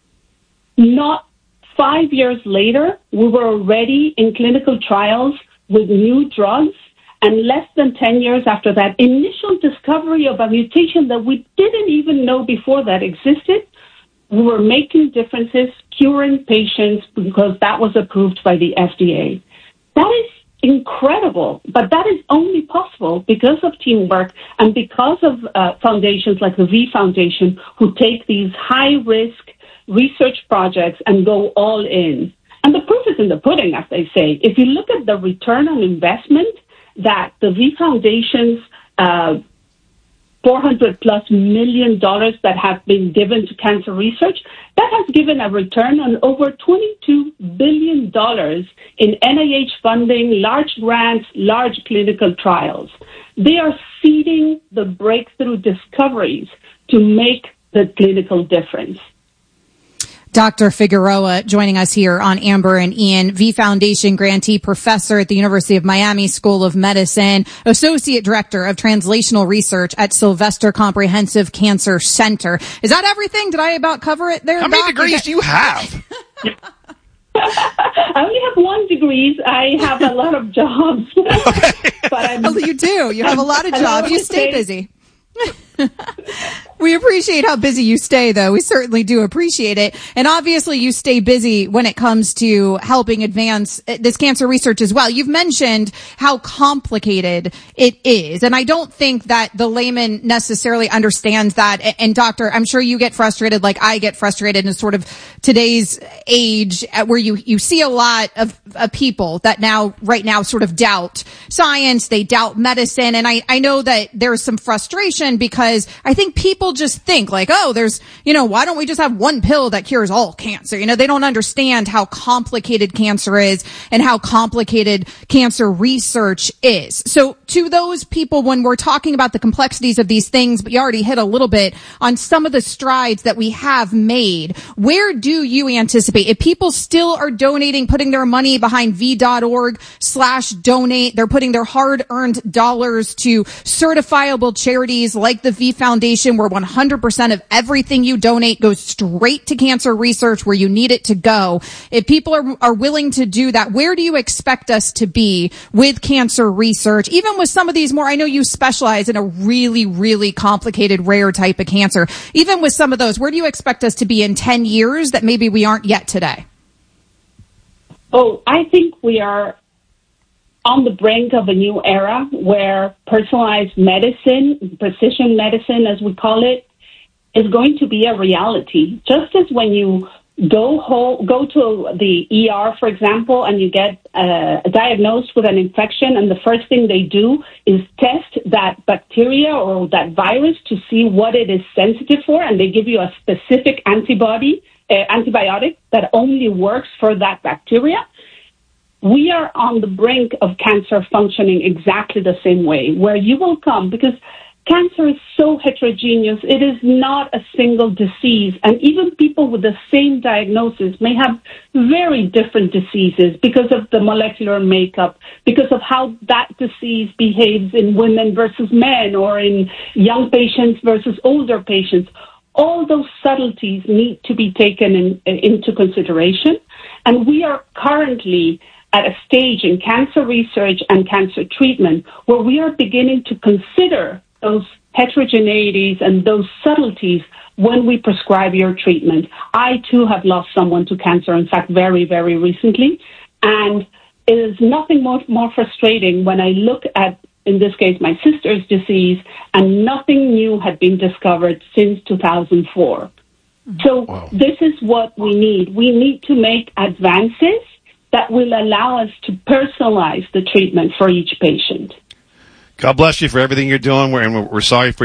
Not five years later, we were already in clinical trials with new drugs, and less than ten years after that initial discovery of a mutation that we didn't even know before that existed, we were making differences, curing patients, because that was approved by the F D A. That is incredible, but that is only possible because of teamwork and because of uh, foundations like the V Foundation, who take these high-risk research projects and go all in. And the proof is in the pudding, as they say. If you look at the return on investment that the V Foundation's uh, four hundred plus million dollars that have been given to cancer research, that has given a return on over twenty-two billion dollars in N I H funding, large grants, large clinical trials. They are seeding the breakthrough discoveries to make the clinical difference. Doctor Figueroa joining us here on Amber and Ian, V Foundation grantee professor at the University of Miami School of Medicine, associate director of translational research at Sylvester Comprehensive Cancer Center. Is that everything? Did I about cover it there? How many Doc? degrees do you have? I only have one degree. I have a lot of jobs. But I'm, oh, you do. You have a lot of I jobs. You stay busy. We appreciate how busy you stay, though. We certainly do appreciate it. And obviously you stay busy when it comes to helping advance this cancer research as well. You've mentioned how complicated it is. And I don't think that the layman necessarily understands that. And doctor, I'm sure you get frustrated like I get frustrated in sort of today's age where you, you see a lot of, of people that now, right now, sort of doubt science. They doubt medicine. And I, I know that there's some frustration because I think people just think like, oh, there's, you know, why don't we just have one pill that cures all cancer? You know, they don't understand how complicated cancer is and how complicated cancer research is. So to those people, when we're talking about the complexities of these things, but you already hit a little bit on some of the strides that we have made, where do you anticipate if people still are donating, putting their money behind v.org slash donate, they're putting their hard-earned dollars to certifiable charities like the V Foundation, where one hundred percent of everything you donate goes straight to cancer research where you need it to go. If people are, are willing to do that, where do you expect us to be with cancer research? Even with some of these more, I know you specialize in a really, really complicated, rare type of cancer. Even with some of those, where do you expect us to be in ten years that maybe we aren't yet today? Oh, I think we are on the brink of a new era where personalized medicine, precision medicine as we call it, is going to be a reality. Just as when you go home, go to the E R, for example, and you get uh, diagnosed with an infection, and the first thing they do is test that bacteria or that virus to see what it is sensitive for, and they give you a specific antibody, uh, antibiotic that only works for that bacteria. We are on the brink of cancer functioning exactly the same way, where you will come, because cancer is so heterogeneous. It is not a single disease, and even people with the same diagnosis may have very different diseases because of the molecular makeup, because of how that disease behaves in women versus men or in young patients versus older patients. all those subtleties need to be taken in, into consideration. And we are currently at a stage in cancer research and cancer treatment where we are beginning to consider those heterogeneities and those subtleties when we prescribe your treatment. I, too, have lost someone to cancer, in fact, very, very recently. And it is nothing more, more frustrating when I look at, in this case, my sister's disease, and nothing new had been discovered since two thousand four. So wow. This is what we need. We need to make advances that will allow us to personalize the treatment for each patient. God bless you for everything you're doing, and we're sorry for